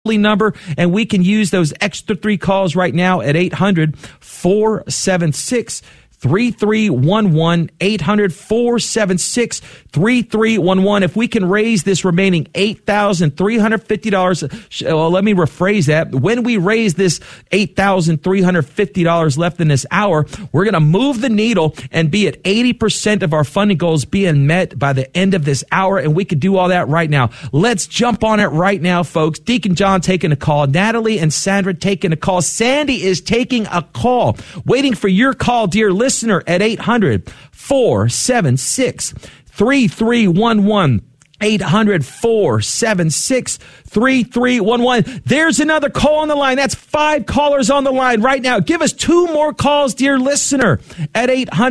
number, and we can use those extra 3 calls right now at 800-476-3311, 800-476-3311. If we can raise this remaining $8,350, well, let me rephrase that. When we raise this $8,350 left in this hour, we're going to move the needle and be at 80% of our funding goals being met by the end of this hour, and we could do all that right now. Let's jump on it right now, folks. Deacon John taking a call. Natalie and Sandra taking a call. Sandy is taking a call. Waiting for your call, dear listener, at 800-476-3311. 800-476-3311. There's another call on the line. That's 5 callers on the line right now. Give us 2 more calls, dear listener, at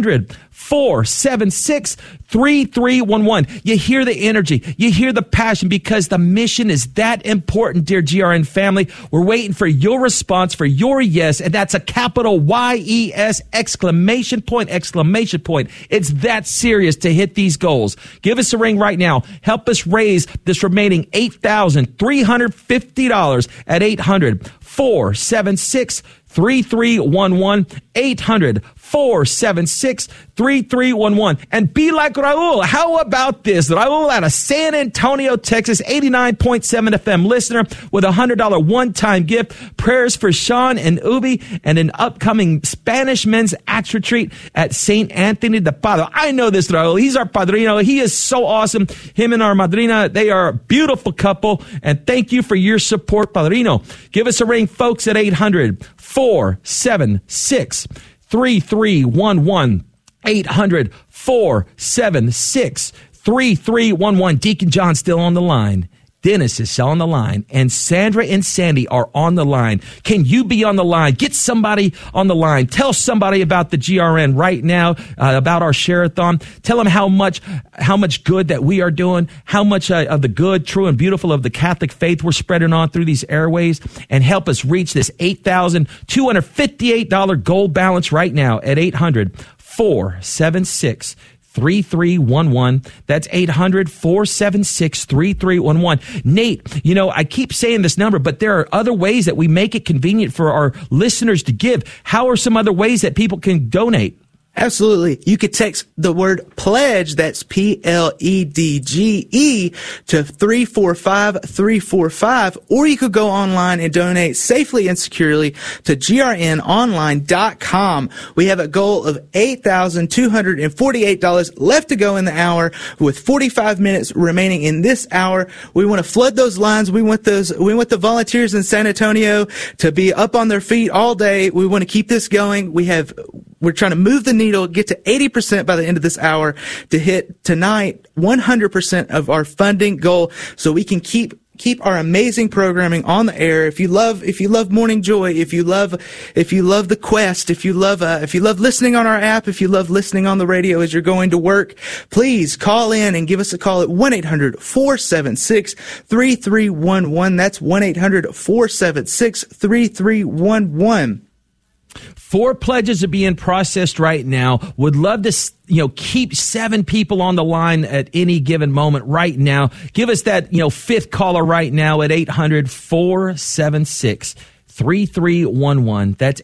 800-476-3311. You hear the energy. You hear the passion, because the mission is that important, dear GRN family. We're waiting for your response, for your yes, and that's a capital YES, exclamation point, exclamation point. It's that serious to hit these goals. Give us a ring right now. Help us raise this remaining $8,350 at 800-476-3311, 800-476-3311. And be like Raul. How about this? Raul out of San Antonio, Texas, 89.7 FM listener with a $100 one-time gift. Prayers for Sean and Ubi and an upcoming Spanish men's Acts retreat at St. Anthony de Padua. I know this, Raul. He's our padrino. He is so awesome. Him and our madrina, they are a beautiful couple. And thank you for your support, padrino. Give us a ring, folks, at 800-476-3311. 800-476-3311. Deacon John still on the line. Dennis is on the line, and Sandra and Sandy are on the line. Can you be on the line? Get somebody on the line. Tell somebody about the GRN right now, about our share-a-thon. Tell them how much good that we are doing, how much of the good, true, and beautiful of the Catholic faith we're spreading on through these airways, and help us reach this $8,258 goal balance right now at 800-476-3311. 3311. That's 800-476-3311. Nate, I keep saying this number, but there are other ways that we make it convenient for our listeners to give. How are some other ways that people can donate? Absolutely. You could text the word pledge, that's PLEDGE, to 345-345, or you could go online and donate safely and securely to grnonline.com. We have a goal of $8,248 left to go in the hour, with 45 minutes remaining in this hour. We want to flood those lines. We want the volunteers in San Antonio to be up on their feet all day. We want to keep this going. We're trying to move the needle, get to 80% by the end of this hour to hit tonight 100% of our funding goal, so we can keep our amazing programming on the air. If you love Morning Joy, if you love the Quest, if you love listening on our app, if you love listening on the radio as you're going to work, please call in and give us a call at 1-800-476-3311. That's 1-800-476-3311. 4 pledges are being processed right now. Would love to, keep 7 people on the line at any given moment right now. Give us that, 5th caller right now at 800-476-3311. That's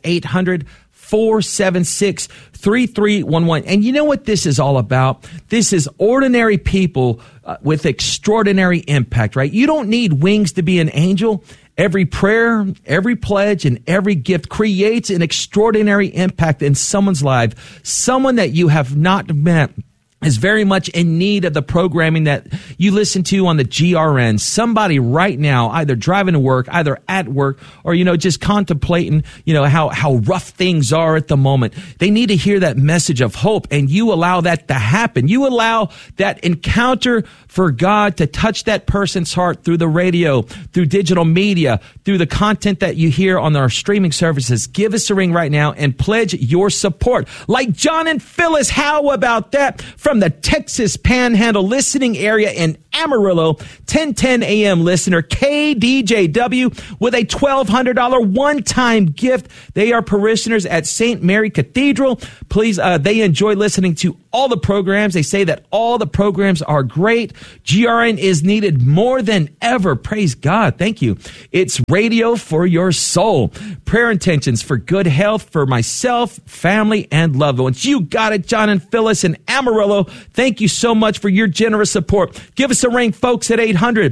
800-476-3311. And you know what this is all about? This is ordinary people with extraordinary impact, right? You don't need wings to be an angel. Every prayer, every pledge, and every gift creates an extraordinary impact in someone's life. Someone that you have not met is very much in need of the programming that you listen to on the GRN. Somebody right now, either driving to work, either at work, or, just contemplating, how rough things are at the moment. They need to hear that message of hope, and you allow that to happen. You allow that encounter for God to touch that person's heart through the radio, through digital media, through the content that you hear on our streaming services. Give us a ring right now and pledge your support. Like John and Phyllis, how about that? From from the Texas Panhandle listening area in Amarillo, 1010 AM listener KDJW with a $1,200 one-time gift. They are parishioners at St. Mary Cathedral. Please, they enjoy listening to all the programs. They say that all the programs are great. GRN is needed more than ever. Praise God. Thank you. It's radio for your soul. Prayer intentions for good health for myself, family, and loved ones. You got it, John and Phyllis in Amarillo. Thank you so much for your generous support. Give us a ring, folks, at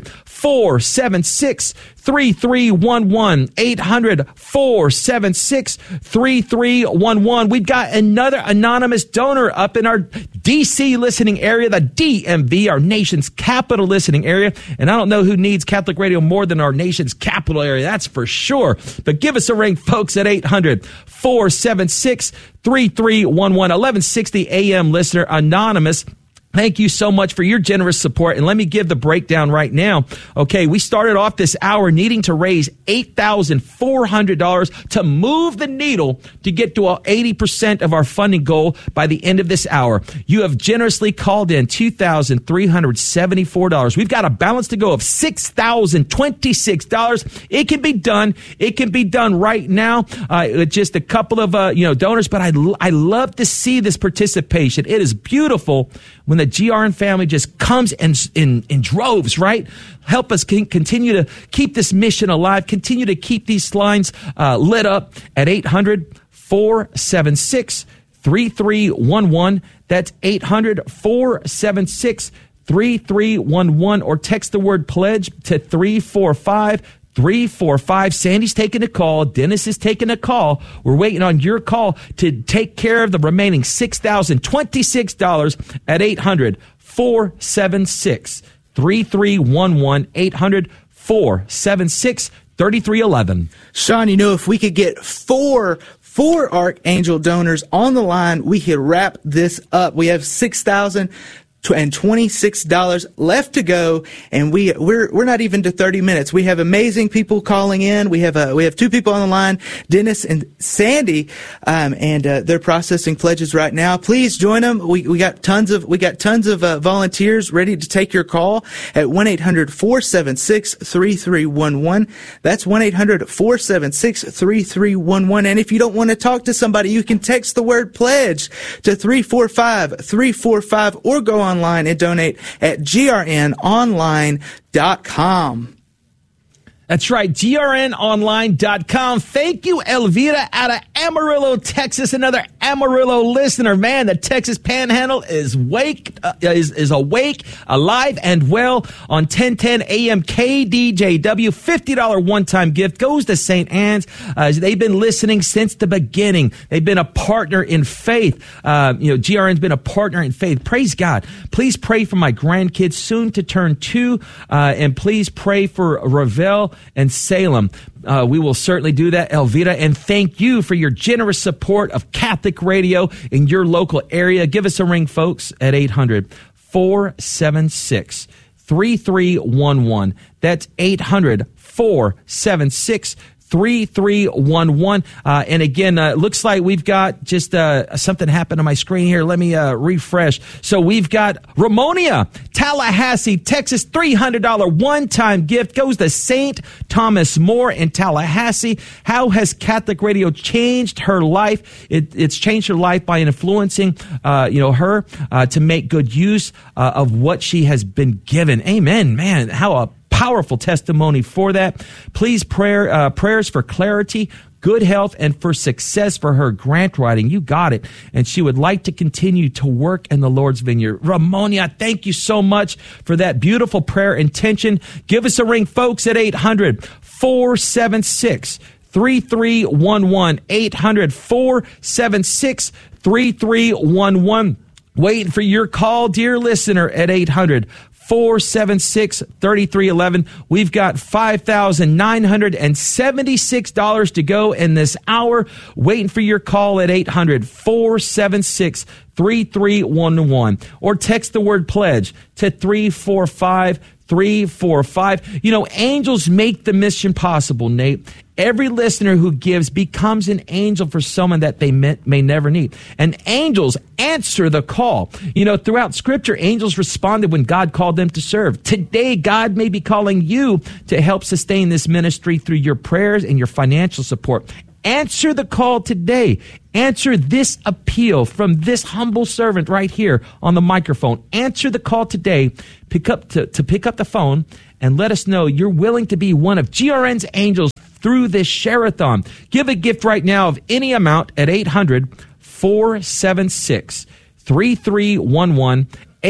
800-476-3311. 800-476-3311. We've got another anonymous donor up in our DC listening area, the DMV, our nation's capital listening area. And I don't know who needs Catholic radio more than our nation's capital area. That's for sure. But give us a ring, folks, at 800-476-3311. 1160 AM listener anonymous. Thank you so much for your generous support. And let me give the breakdown right now. Okay, we started off this hour needing to raise $8,400 to move the needle to get to 80% of our funding goal by the end of this hour. You have generously called in $2,374. We've got a balance to go of $6,026. It can be done. It can be done right now. Just a couple of donors, but I love to see this participation. It is beautiful when the GRN family just comes in droves, right? Help us continue to keep this mission alive, continue to keep these lines lit up at 800-476-3311. That's 800-476-3311, or text the word pledge to 345-345. Sandy's taking a call. Dennis is taking a call. We're waiting on your call to take care of the remaining $6,026 at 800-476-3311. 800-476-3311. Sean, if we could get four Archangel donors on the line, we could wrap this up. We have $6,026 left to go, and we're not even to 30 minutes. We have amazing people calling in. We have two people on the line, Dennis and Sandy, and they're processing pledges right now. Please join them. We got tons of volunteers ready to take your call at 1-800-476-3311. That's 1-800-476-3311. And if you don't want to talk to somebody, you can text the word pledge to 345-345, or go online and donate at grnonline.com. That's right, grnonline.com. Thank you, Elvira, out of Amarillo, Texas. Another Amarillo listener. Man, the Texas Panhandle is awake, alive, and well on 1010 AM KDJW. $50 one-time gift goes to St. Anne's. They've been listening since the beginning. They've been a partner in faith. GRN's been a partner in faith. Praise God. Please pray for my grandkids, soon to turn 2, and please pray for Ravel and Salem. We will certainly do that, Elvira. And thank you for your generous support of Catholic radio in your local area. Give us a ring, folks, at 800-476-3311. That's 800-476-3311. 3311. And again, looks like we've got just something happened on my screen here. Let me refresh. So we've got Ramonia, Tallahassee, Texas, $300 one-time gift goes to St. Thomas More in Tallahassee. How has Catholic radio changed her life? It's changed her life by influencing her to make good use of what she has been given. Amen. Man, how a powerful testimony for that. Please prayers for clarity, good health, and for success for her grant writing. You got it. And she would like to continue to work in the Lord's vineyard. Ramonia, thank you so much for that beautiful prayer intention. Give us a ring, folks, at 800-476-3311. 800-476-3311. Waiting for your call, dear listener, at 800-476-3311. We've got $5,976 to go in this hour. Waiting for your call at 800-476-3311. Or text the word pledge to 345 345. You know, angels make the mission possible, Nate. Every listener who gives becomes an angel for someone that they may never need. And angels answer the call. You know, throughout Scripture, angels responded when God called them to serve. Today, God may be calling you to help sustain this ministry through your prayers and your financial support. Answer the call today. Answer this appeal from this humble servant right here on the microphone. Answer the call today. Pick up the phone and let us know you're willing to be one of GRN's angels through this share-a-thon. Give a gift right now of any amount at 800-476-3311.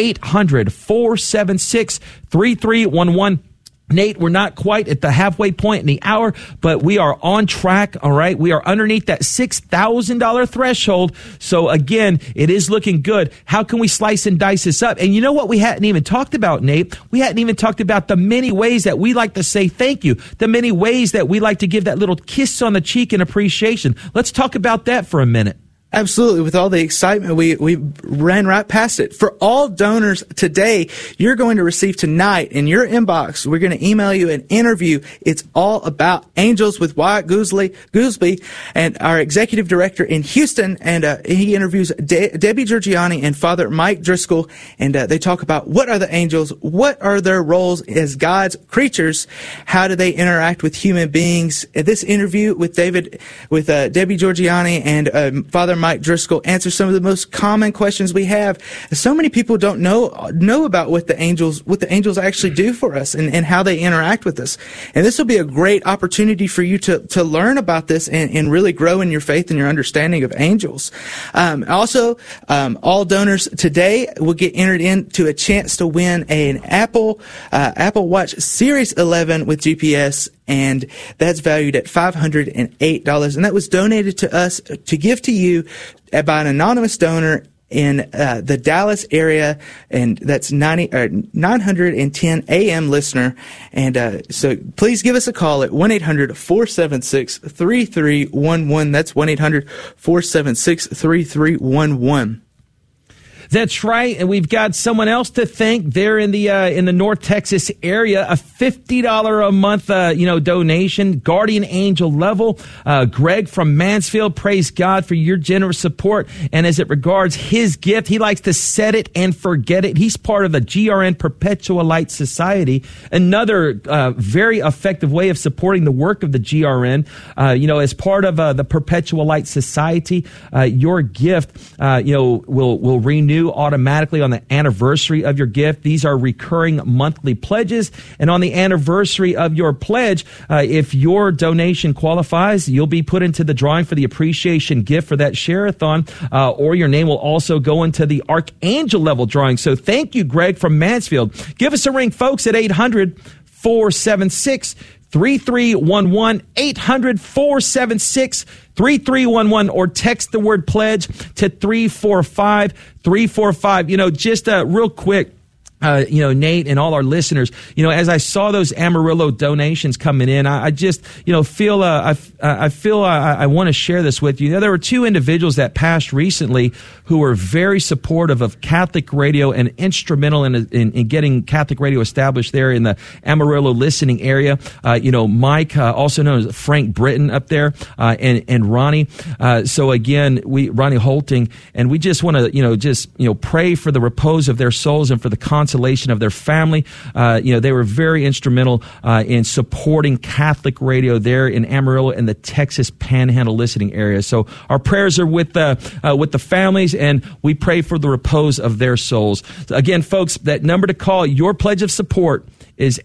800-476-3311. Nate, we're not quite at the halfway point in the hour, but we are on track, all right? We are underneath that $6,000 threshold. So, again, it is looking good. How can we slice and dice this up? And you know what we hadn't even talked about, Nate? We hadn't even talked about the many ways that we like to say thank you, the many ways that we like to give that little kiss on the cheek in appreciation. Let's talk about that for a minute. Absolutely. With all the excitement, we ran right past it. For all donors today, you're going to receive tonight in your inbox, we're going to email you an interview. It's all about angels with Wyatt Goolsby and our executive director in Houston. And he interviews Debbie Georgianni and Father Mike Driscoll. And they talk about what are the angels? What are their roles as God's creatures? How do they interact with human beings? This interview with Debbie Georgianni and Father Mike Driscoll answer some of the most common questions we have. So many people don't know about what the angels actually do for us and how they interact with us. And this will be a great opportunity for you to learn about this and really grow in your faith and your understanding of angels. Also, all donors today will get entered into a chance to win an Apple Watch Series 11 with GPS, and that's valued at $508. And that was donated to us to give to you by an anonymous donor in the Dallas area, and that's 910 AM listener. And so please give us a call at 1-800-476-3311. That's 1-800-476-3311. That's right, and we've got someone else to thank there in the North Texas area. A $50 a month donation, guardian angel level. Greg from Mansfield, praise God for your generous support. And as it regards his gift, he likes to set it and forget it. He's part of the GRN Perpetual Light Society, another very effective way of supporting the work of the GRN. As part of the Perpetual Light Society, your gift will renew automatically on the anniversary of your gift. These are recurring monthly pledges, and on the anniversary of your pledge, if your donation qualifies, you'll be put into the drawing for the appreciation gift for that share-a-thon, or your name will also go into the Archangel level drawing. So thank you, Greg from Mansfield. Give us a ring, folks, at 800-476-3311, 800-476-3311, or text the word pledge to 345-345. Just real quick, Nate and all our listeners, as I saw those Amarillo donations coming in, I just, feel I want to share this with you. There were two individuals that passed recently who were very supportive of Catholic radio and instrumental in getting Catholic radio established there in the Amarillo listening area. Mike, also known as Frank Britton up there, and Ronnie. So again, Ronnie Holting, and we just want to, pray for the repose of their souls and for the consolation of their family. They were very instrumental in supporting Catholic radio there in Amarillo and the Texas Panhandle listening area. So our prayers are with the families, and we pray for the repose of their souls. Again, folks, that number to call, your pledge of support, is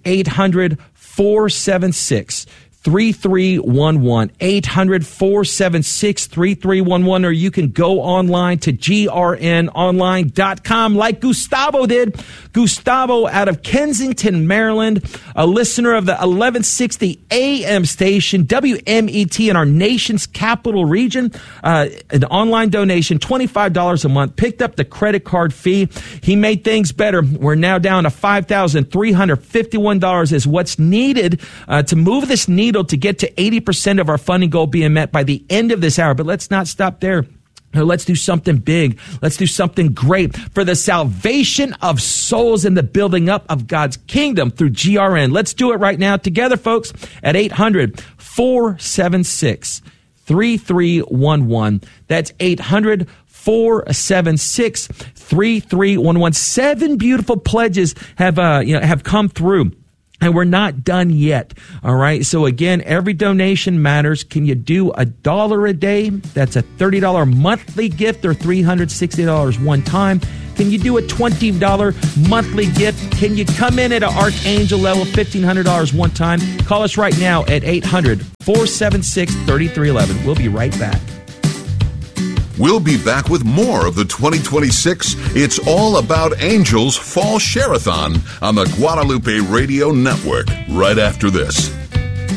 800-476-3311, 800-476-3311, or you can go online to grnonline.com like Gustavo did. Gustavo out of Kensington, Maryland, a listener of the 1160 AM station, WMET, in our nation's capital region. An online donation, $25 a month, picked up the credit card fee. He made things better. We're now down to $5,351 is what's needed to move this needle to get to 80% of our funding goal being met by the end of this hour. But let's not stop there. Let's do something big. Let's do something great for the salvation of souls and the building up of God's kingdom through GRN. Let's do it right now together, folks, at 800-476-3311. That's 800-476-3311. 7 beautiful pledges have come through. And we're not done yet. All right. So again, every donation matters. Can you do $1 a day? That's a $30 monthly gift, or $360 one time. Can you do a $20 monthly gift? Can you come in at an Archangel level, $1,500 one time? Call us right now at 800-476-3311. We'll be right back. We'll be back with more of the 2026 It's All About Angels Fall Share-a-thon on the Guadalupe Radio Network right after this.